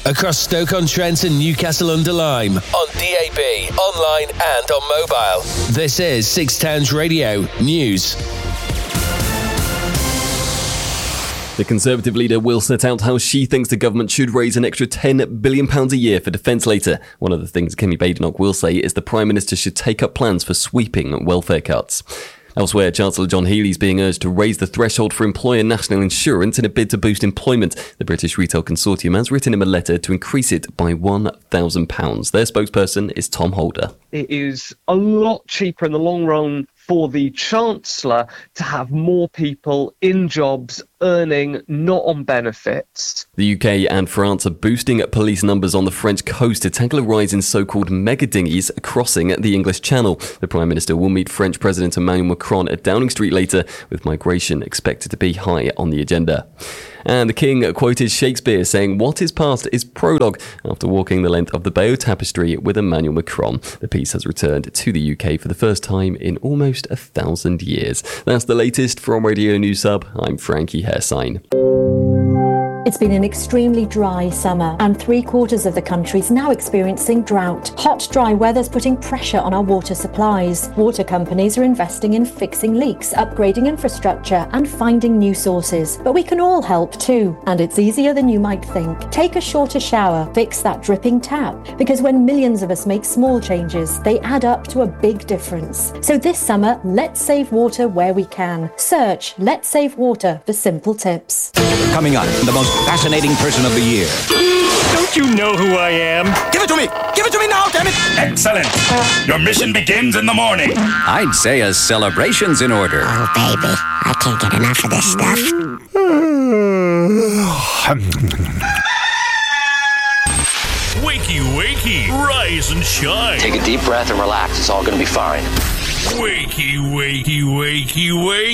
across Stoke-on-Trent and Newcastle-under-Lyme, on DAB, online and on mobile. This is Six Towns Radio News. The Conservative leader will set out how she thinks the government should raise an extra £10 billion a year for defence later. One of the things Kemi Badenoch will say is the Prime Minister should take up plans for sweeping welfare cuts. Elsewhere, Chancellor John Healey is being urged to raise the threshold for employer national insurance in a bid to boost employment. The British Retail Consortium has written him a letter to increase it by £1,000. Their spokesperson is Tom Holder. It is a lot cheaper in the long run for the Chancellor to have more people in jobs earning, not on benefits. The UK and France are boosting police numbers on the French coast to tackle a rise in so-called mega dinghies crossing the English Channel. The Prime Minister will meet French President Emmanuel Macron at Downing Street later, with migration expected to be high on the agenda. And the King quoted Shakespeare saying, "What is past is prologue," after walking the length of the Bayeux Tapestry with Emmanuel Macron. The piece has returned to the UK for the first time in almost 1,000 years. That's the latest from Radio News Hub. I'm Frankie Hairsign. It's been an extremely dry summer, and 3/4 of the country is now experiencing drought. Hot, dry weather's putting pressure on our water supplies. Water companies are investing in fixing leaks, upgrading infrastructure, and finding new sources. But we can all help too, and it's easier than you might think. Take a shorter shower, fix that dripping tap, because when millions of us make small changes, they add up to a big difference. So this summer, let's save water where we can. Search Let's Save Water for simple tips. Coming up, the most fascinating person of the year. Don't you know who I am? Give it to me! Give it to me now, damn it! Excellent! Your mission begins in the morning. I'd say a celebration's in order. Oh, baby, I can't get enough of this stuff. Wakey, wakey, rise and shine. Take a deep breath and relax. It's all going to be fine. Wakey, wakey, wakey, wakey.